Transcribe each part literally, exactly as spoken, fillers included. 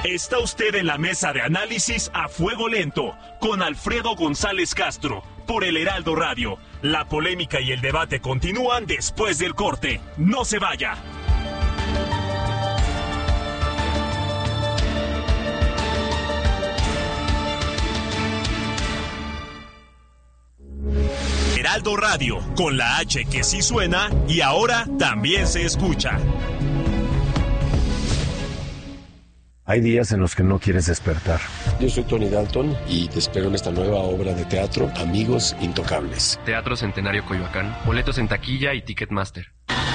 Está usted en la mesa de análisis a fuego lento con Alfredo González Castro por el Heraldo Radio. La polémica y el debate continúan después del corte. No se vaya. Heraldo Radio, con la H que sí suena y ahora también se escucha. Hay días en los que no quieres despertar. Yo soy Tony Dalton y te espero en esta nueva obra de teatro, Amigos Intocables. Teatro Centenario Coyoacán, boletos en taquilla y Ticketmaster.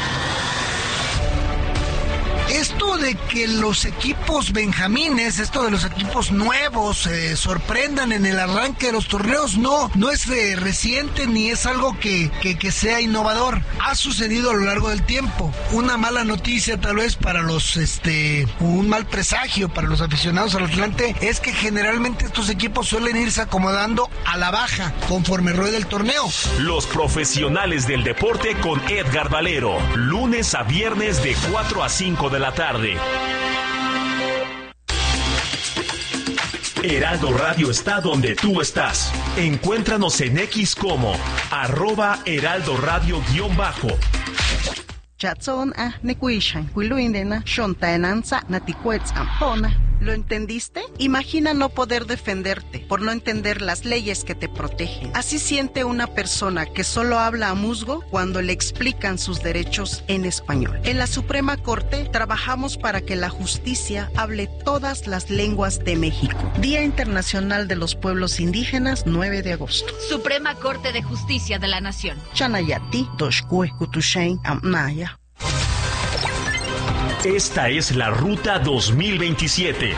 Esto de que los equipos benjamines, esto de los equipos nuevos, eh, sorprendan en el arranque de los torneos, no, no es eh, reciente ni es algo que, que, que sea innovador. Ha sucedido a lo largo del tiempo. Una mala noticia tal vez para los, este, un mal presagio para los aficionados al Atlante es que generalmente estos equipos suelen irse acomodando a la baja conforme rueda el torneo. Los profesionales del deporte con Edgar Valero, lunes a viernes de cuatro a cinco de la tarde. Heraldo Radio está donde tú estás. Encuéntranos en X como arroba Heraldo Radio guión bajo. Chatson a nekuishan kuiluindena shontaenanza natikuetz ampona. ¿Lo entendiste? Imagina no poder defenderte por no entender las leyes que te protegen. Así siente una persona que solo habla a musgo cuando le explican sus derechos en español. En la Suprema Corte trabajamos para que la justicia hable todas las lenguas de México. Día Internacional de los Pueblos Indígenas, nueve de agosto. Suprema Corte de Justicia de la Nación. Chanayati, Toshkue, Kutushain, Amnaya. Esta es la Ruta dos mil veintisiete.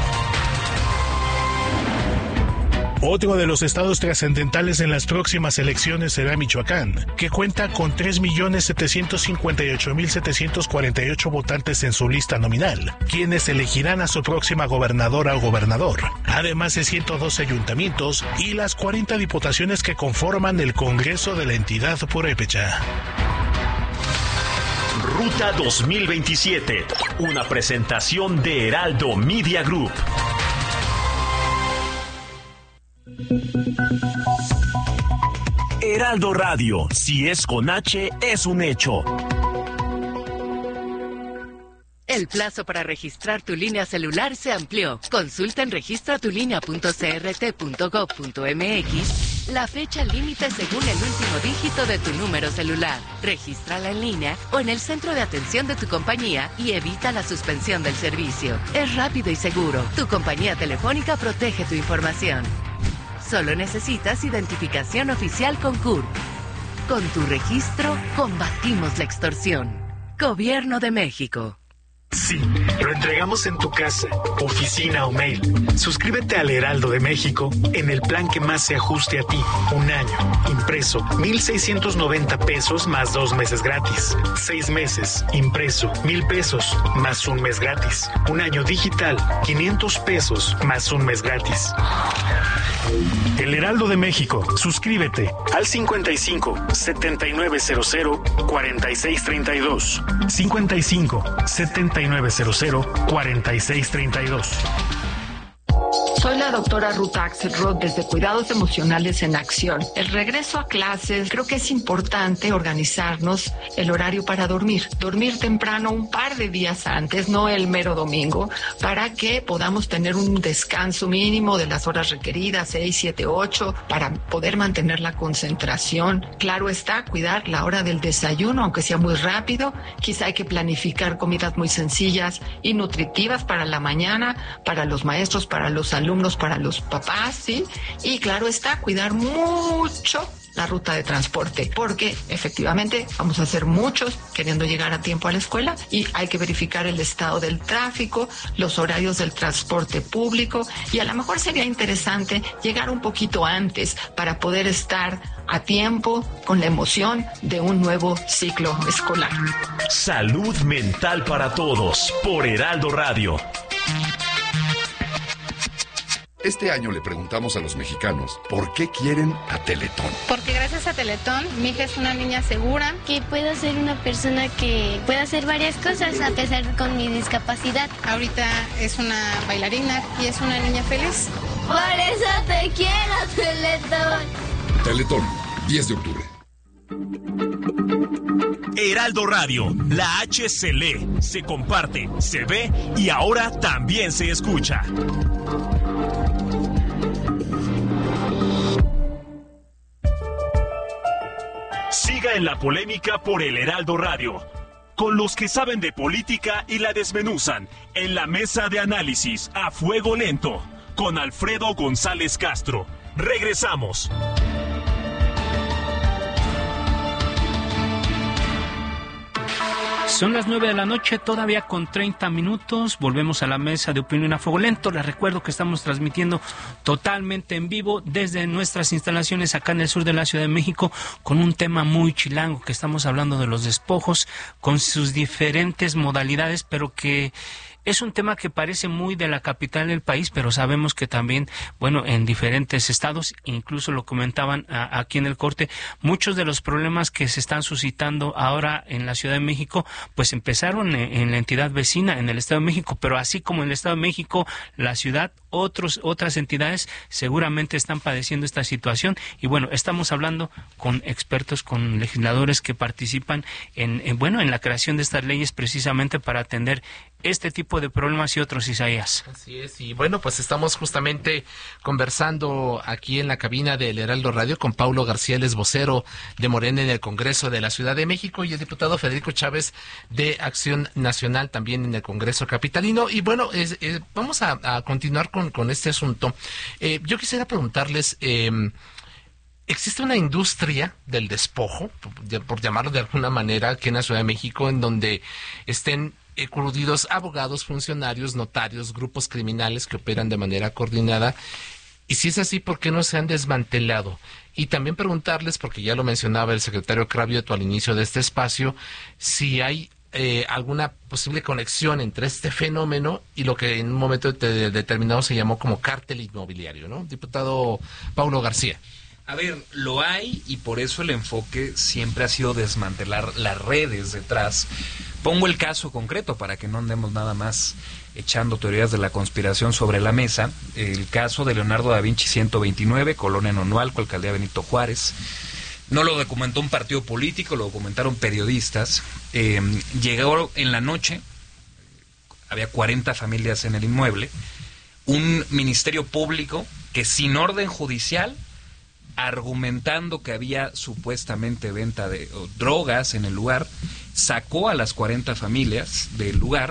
Otro de los estados trascendentales en las próximas elecciones será Michoacán, que cuenta con tres millones setecientos cincuenta y ocho mil setecientos cuarenta y ocho votantes en su lista nominal, quienes elegirán a su próxima gobernadora o gobernador, además de ciento doce ayuntamientos y las cuarenta diputaciones que conforman el Congreso de la entidad purépecha. Ruta dos mil veintisiete, una presentación de Heraldo Media Group. Heraldo Radio, si es con H, es un hecho. El plazo para registrar tu línea celular se amplió. Consulta en registra tu línea punto c r t punto gov punto m x la fecha límite según el último dígito de tu número celular. Regístrala en línea o en el centro de atención de tu compañía y evita la suspensión del servicio. Es rápido y seguro. Tu compañía telefónica protege tu información. Solo necesitas identificación oficial con C U R P. Con tu registro, combatimos la extorsión. Gobierno de México. Sí, lo entregamos en tu casa, oficina o mail. Suscríbete al Heraldo de México en el plan que más se ajuste a ti. Un año, impreso, mil seiscientos noventa pesos más dos meses gratis. Seis meses, impreso, mil pesos más un mes gratis. Un año digital, quinientos pesos más un mes gratis. El Heraldo de México. Suscríbete al cincuenta y cinco, setenta y nueve cero cero, cuarenta y seis treinta y dos. cincuenta y cinco, setenta y nueve cero cero, cuarenta y seis treinta y dos. Soy la doctora Ruth Axelrod desde Cuidados Emocionales en Acción. El regreso a clases, creo que es importante organizarnos el horario para dormir. Dormir temprano un par de días antes, no el mero domingo, para que podamos tener un descanso mínimo de las horas requeridas, seis, siete, ocho, para poder mantener la concentración. Claro está, cuidar la hora del desayuno, aunque sea muy rápido. Quizá hay que planificar comidas muy sencillas y nutritivas para la mañana, para los maestros, para los alumnos, para los papás, ¿sí? Y claro está, cuidar mucho la ruta de transporte, porque efectivamente vamos a ser muchos queriendo llegar a tiempo a la escuela y hay que verificar el estado del tráfico, los horarios del transporte público y a lo mejor sería interesante llegar un poquito antes para poder estar a tiempo con la emoción de un nuevo ciclo escolar. Salud mental para todos por Heraldo Radio. Este año le preguntamos a los mexicanos por qué quieren a Teletón. Porque gracias a Teletón, mi hija es una niña segura. Que puedo ser una persona que pueda hacer varias cosas a pesar con mi discapacidad. Ahorita es una bailarina y es una niña feliz. Por eso te quiero, Teletón. Teletón, diez de octubre. Heraldo Radio, la H se lee, se comparte, se ve y ahora también se escucha. Siga en la polémica por el Heraldo Radio, con los que saben de política y la desmenuzan, en la mesa de análisis a fuego lento, con Alfredo González Castro. Regresamos. Son las nueve de la noche, todavía con treinta minutos. Volvemos a la mesa de opinión a fuego lento. Les recuerdo que estamos transmitiendo totalmente en vivo desde nuestras instalaciones acá en el sur de la Ciudad de México, con un tema muy chilango, que estamos hablando de los despojos, con sus diferentes modalidades, pero que es un tema que parece muy de la capital del país, pero sabemos que también, bueno, en diferentes estados, incluso lo comentaban a, aquí en el corte, muchos de los problemas que se están suscitando ahora en la Ciudad de México, pues empezaron en, en la entidad vecina, en el Estado de México, pero así como en el Estado de México, la ciudad, otros, otras entidades seguramente están padeciendo esta situación. Y bueno, estamos hablando con expertos, con legisladores que participan en, en bueno, en la creación de estas leyes precisamente para atender este tipo de problemas y otros, Isaías. Así es, y bueno, pues estamos justamente conversando aquí en la cabina del Heraldo Radio con Paulo García, el vocero de Morena en el Congreso de la Ciudad de México, y el diputado Federico Chávez de Acción Nacional también en el Congreso capitalino. Y bueno, es, es, vamos a, a continuar con, con este asunto. Eh, yo quisiera preguntarles, eh, ¿existe una industria del despojo, por, por llamarlo de alguna manera, aquí en la Ciudad de México, en donde estén ecurdidos abogados, funcionarios, notarios, grupos criminales que operan de manera coordinada? Y si es así, ¿por qué no se han desmantelado? Y también preguntarles, porque ya lo mencionaba el secretario Cravioto al inicio de este espacio, si hay eh, alguna posible conexión entre este fenómeno y lo que en un momento de- determinado se llamó como cártel inmobiliario, ¿no? Diputado Paulo García. A ver, lo hay, y por eso el enfoque siempre ha sido desmantelar las redes detrás. Pongo el caso concreto para que no andemos nada más echando teorías de la conspiración sobre la mesa. El caso de Leonardo da Vinci ciento veintinueve, Colonia Nonualco, Alcaldía Benito Juárez. No lo documentó un partido político, lo documentaron periodistas. Eh, llegó en la noche, había cuarenta familias en el inmueble, un ministerio público que sin orden judicial, argumentando que había supuestamente venta de o, drogas en el lugar, sacó a las cuarenta familias del lugar,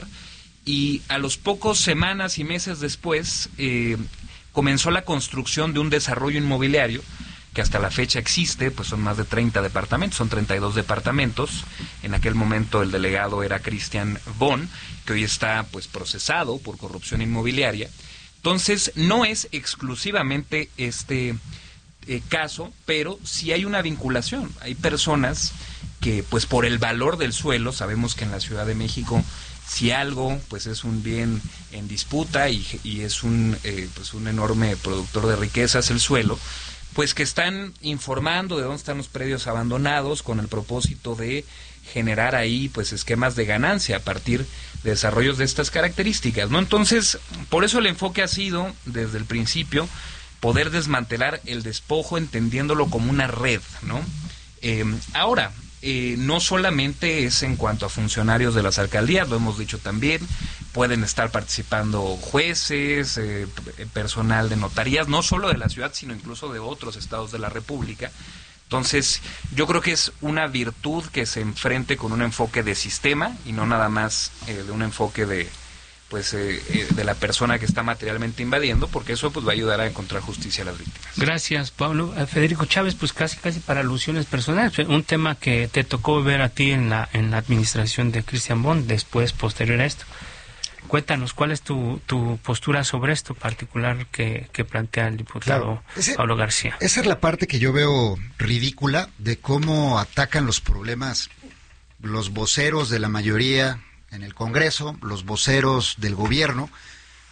y a los pocos semanas y meses después eh, comenzó la construcción de un desarrollo inmobiliario que hasta la fecha existe, pues son más de treinta departamentos, son treinta y dos departamentos. En aquel momento el delegado era Cristian Bon, que hoy está pues procesado por corrupción inmobiliaria. Entonces no es exclusivamente este Eh, caso, pero sí hay una vinculación. Hay personas que, pues por el valor del suelo, sabemos que en la Ciudad de México, si algo, pues es un bien en disputa y, y es un, eh, pues un enorme productor de riquezas el suelo, pues que están informando de dónde están los predios abandonados con el propósito de generar ahí pues esquemas de ganancia a partir de desarrollos de estas características, ¿no? Entonces, por eso el enfoque ha sido, desde el principio, poder desmantelar el despojo entendiéndolo como una red, ¿no? Eh, ahora, eh, no solamente es en cuanto a funcionarios de las alcaldías, lo hemos dicho también, pueden estar participando jueces, eh, personal de notarías, no solo de la ciudad, sino incluso de otros estados de la República. Entonces, yo creo que es una virtud que se enfrente con un enfoque de sistema y no nada más eh, de un enfoque de pues eh, eh, de la persona que está materialmente invadiendo, porque eso pues va a ayudar a encontrar justicia a las víctimas. Gracias, Pablo. Eh, Federico Chávez, pues casi casi para alusiones personales, un tema que te tocó ver a ti en la en la administración de Cristian Bon, después posterior a esto. Cuéntanos, ¿cuál es tu, tu postura sobre esto particular que, que plantea el diputado Claro, ese, Pablo García? Esa es la parte que yo veo ridícula de cómo atacan los problemas los voceros de la mayoría en el Congreso, los voceros del gobierno,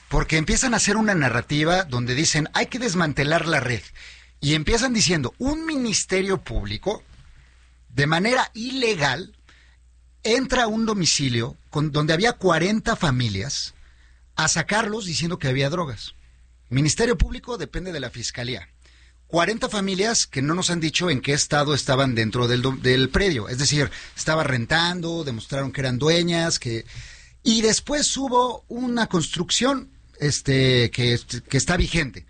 porque empiezan a hacer una narrativa donde dicen hay que desmantelar la red y empiezan diciendo un ministerio público de manera ilegal entra a un domicilio con, donde había cuarenta familias a sacarlos diciendo que había drogas. Ministerio Público depende de la Fiscalía. cuarenta familias que no nos han dicho en qué estado estaban dentro del, del predio. Es decir, estaba rentando, demostraron que eran dueñas, que... Y después hubo una construcción este, que, que está vigente.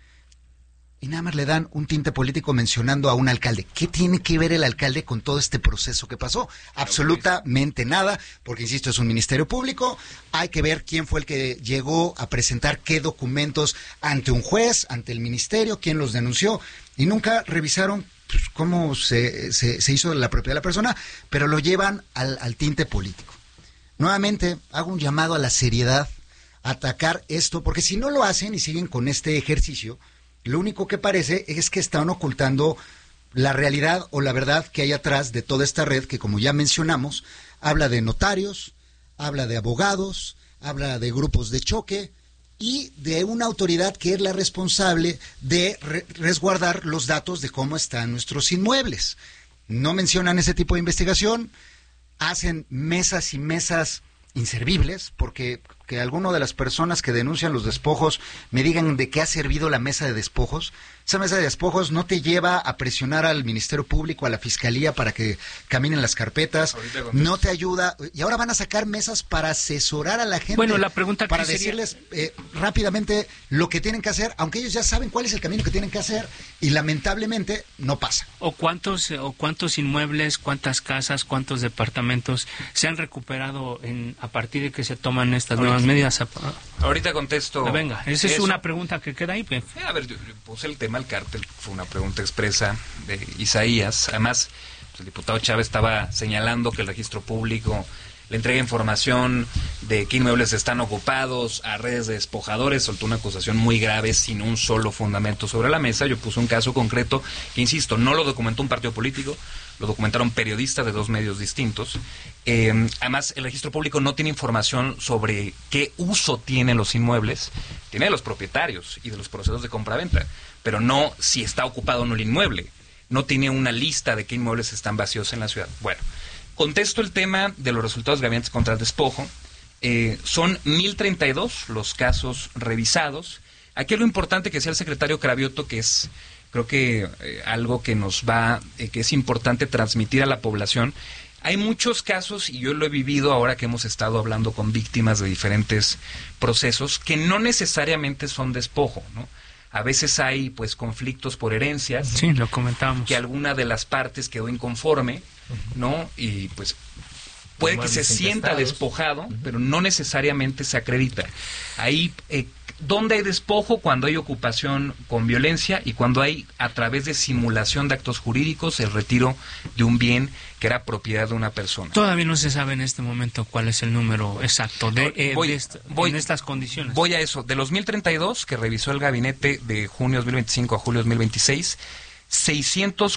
Y nada más le dan un tinte político mencionando a un alcalde. ¿Qué tiene que ver el alcalde con todo este proceso que pasó? Absolutamente nada, porque insisto, es un ministerio público. Hay que ver quién fue el que llegó a presentar qué documentos ante un juez, ante el ministerio, quién los denunció. Y nunca revisaron pues, cómo se, se, se hizo la propiedad de la persona, pero lo llevan al, al tinte político. Nuevamente, hago un llamado a la seriedad, a atacar esto, porque si no lo hacen y siguen con este ejercicio, lo único que parece es que están ocultando la realidad o la verdad que hay atrás de toda esta red que, como ya mencionamos, habla de notarios, habla de abogados, habla de grupos de choque y de una autoridad que es la responsable de re- resguardar los datos de cómo están nuestros inmuebles. No mencionan ese tipo de investigación, hacen mesas y mesas inservibles, porque que alguna de las personas que denuncian los despojos me digan de qué ha servido la mesa de despojos. Esa mesa de despojos no te lleva a presionar al Ministerio Público, a la Fiscalía para que caminen las carpetas, no te ayuda, y ahora van a sacar mesas para asesorar a la gente. Bueno, la pregunta para sería... decirles eh, rápidamente lo que tienen que hacer, aunque ellos ya saben cuál es el camino que tienen que hacer, y lamentablemente no pasa. ¿O cuántos, o cuántos inmuebles, cuántas casas, cuántos departamentos se han recuperado en, a partir de que se toman estas Ahorita. nuevas medidas? Ahorita contesto. Venga, esa es eso. una pregunta que queda ahí. Pues. A ver, yo, yo puse el tema del cártel, fue una pregunta expresa de Isaías. Además, pues, el diputado Chávez estaba señalando que el registro público le entrega información de qué inmuebles están ocupados a redes de despojadores. Soltó una acusación muy grave sin un solo fundamento sobre la mesa. Yo puse un caso concreto que, insisto, no lo documentó un partido político, lo documentaron periodistas de dos medios distintos. Eh, además, el registro público no tiene información sobre qué uso tienen los inmuebles, tiene de los propietarios y de los procesos de compraventa, pero no si está ocupado o no el inmueble. No tiene una lista de qué inmuebles están vacíos en la ciudad. Bueno, contesto el tema de los resultados de gabinetes contra el despojo. Eh, son mil treinta y dos los casos revisados. Aquí lo importante que sea el secretario Cravioto, que es... Creo que eh, algo que nos va, eh, que es importante transmitir a la población. Hay muchos casos, y yo lo he vivido ahora que hemos estado hablando con víctimas de diferentes procesos, que no necesariamente son despojo, ¿no? A veces hay pues conflictos por herencias. Sí, lo comentamos. Que alguna de las partes quedó inconforme, ¿no? Y pues puede que se sienta despojado, pero no necesariamente se acredita. Ahí... Eh, ¿Dónde hay despojo? Cuando hay ocupación con violencia y cuando hay, a través de simulación de actos jurídicos, el retiro de un bien que era propiedad de una persona. Todavía no se sabe en este momento cuál es el número exacto de, eh, voy, de est voy, en estas condiciones. Voy a eso. De los mil treinta y dos que revisó el gabinete de junio dos mil veinticinco a julio dos mil veintiséis, seiscientos